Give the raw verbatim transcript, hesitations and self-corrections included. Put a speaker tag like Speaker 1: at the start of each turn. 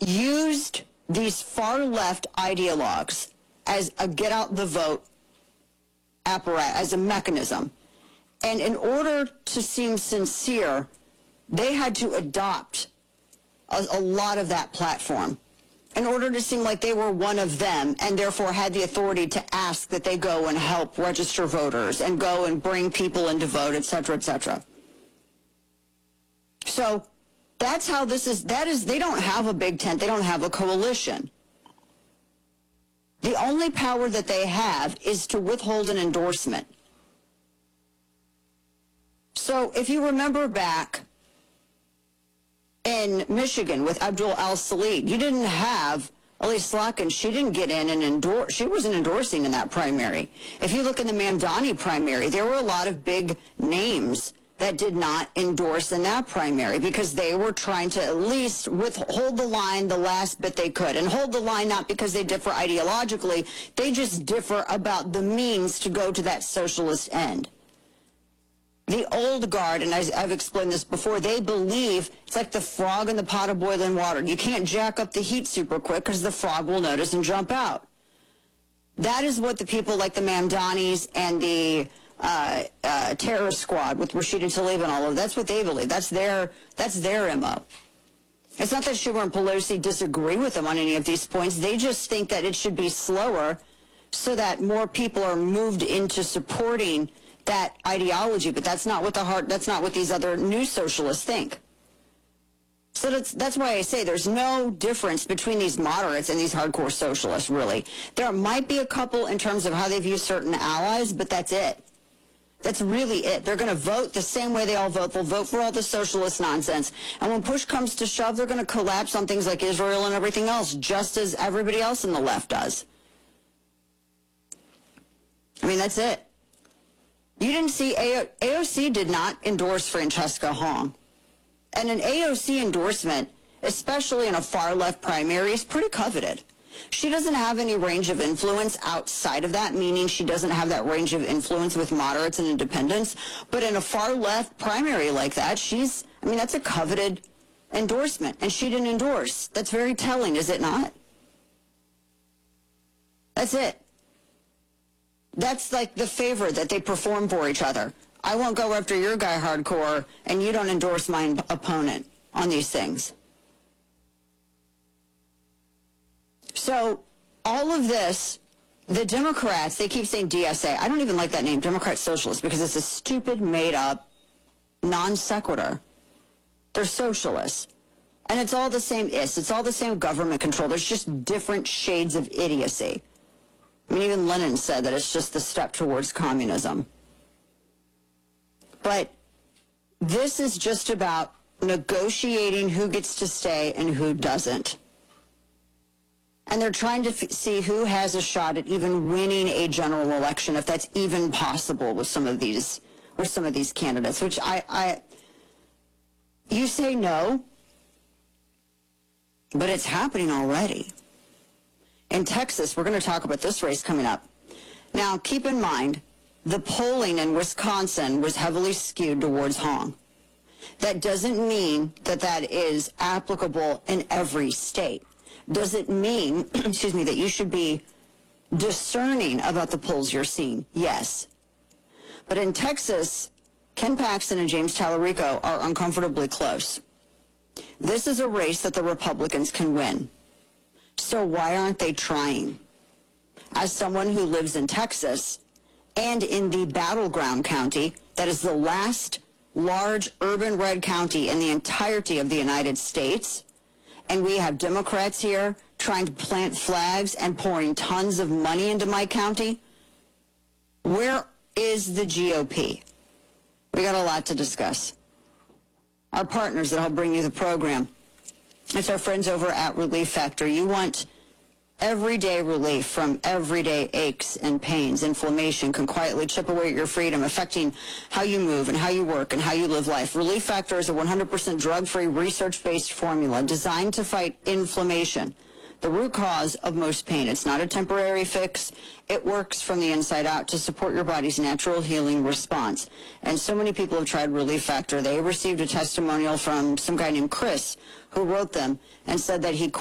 Speaker 1: used these far-left ideologues as a get-out-the-vote apparatus, as a mechanism. And in order to seem sincere, they had to adopt a, a lot of that platform in order to seem like they were one of them and therefore had the authority to ask that they go and help register voters and go and bring people in to vote, et cetera, et cetera. So that's how this is, that is, they don't have a big tent, they don't have a coalition. The only power that they have is to withhold an endorsement. So if you remember back in Michigan with Abdul Al-Salid, you didn't have Elise Slotkin. She didn't get in and endorse. She wasn't endorsing in that primary. If you look in the Mamdani primary, there were a lot of big names that did not endorse in that primary because they were trying to at least withhold the line the last bit they could. And hold the line not because they differ ideologically, they just differ about the means to go to that socialist end. The old guard, and I've explained this before, they believe it's like the frog in the pot of boiling water. You can't jack up the heat super quick because the frog will notice and jump out. That is what the people like the Mamdanis and the uh, uh, terror squad with Rashida Tlaib and all of, that's what they believe. That's their, that's their M O. It's not that Schumer and Pelosi disagree with them on any of these points. They just think that it should be slower so that more people are moved into supporting that ideology, but that's not what the heart, that's not what these other new socialists think. So that's, that's why I say there's no difference between these moderates and these hardcore socialists, really. There might be a couple in terms of how they view certain allies, but that's it. That's really it. They're going to vote the same way they all vote. They'll vote for all the socialist nonsense. And when push comes to shove, they're going to collapse on things like Israel and everything else, just as everybody else in the left does. I mean, that's it. You didn't see, A O C did not endorse Francesca Hong. And an A O C endorsement, especially in a far-left primary, is pretty coveted. She doesn't have any range of influence outside of that, meaning she doesn't have that range of influence with moderates and independents. But in a far-left primary like that, she's, I mean, that's a coveted endorsement. And she didn't endorse. That's very telling, is it not? That's it. That's like the favor that they perform for each other. I won't go after your guy hardcore, and you don't endorse my opponent on these things. So all of this, the Democrats, they keep saying D S A. I don't even like that name, Democrat Socialist, because it's a stupid, made-up, non sequitur. They're socialists. And it's all the same is. It's all the same government control. There's just different shades of idiocy. I mean, even Lenin said that it's just the step towards communism. But this is just about negotiating who gets to stay and who doesn't. And they're trying to f see who has a shot at even winning a general election, if that's even possible with some of these, with some of these candidates, which I, I, you say no, but it's happening already. In Texas, we're going to talk about this race coming up. Now, keep in mind, the polling in Wisconsin was heavily skewed towards Hong. That doesn't mean that that is applicable in every state. Does it mean, excuse me, that you should be discerning about the polls you're seeing? Yes. But in Texas, Ken Paxton and James Tallarico are uncomfortably close. This is a race that the Republicans can win. So why aren't they trying? As someone who lives in Texas and in the battleground county, that is the last large urban red county in the entirety of the United States, and we have Democrats here trying to plant flags and pouring tons of money into my county, where is the G O P? We got a lot to discuss. Our partners that help bring you the program. It's our friends over at Relief Factor. You want everyday relief from everyday aches and pains. Inflammation can quietly chip away at your freedom, affecting how you move and how you work and how you live life. Relief Factor is a one hundred percent drug-free, research-based formula designed to fight inflammation, the root cause of most pain. It's not a temporary fix. It works from the inside out to support your body's natural healing response. And so many people have tried Relief Factor. They received a testimonial from some guy named Chris who wrote them and said that he